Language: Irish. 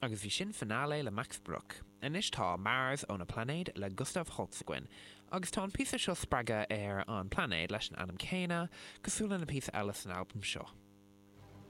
agus bhí sin finale le Max Bruch. Inis tá Mars ó na Plánéid le Gustav Holtzapin, agus tá an píosa seo spreaga ar an Plánéid leis an Adam Céine, cosúla na píosa eile san albumm seo.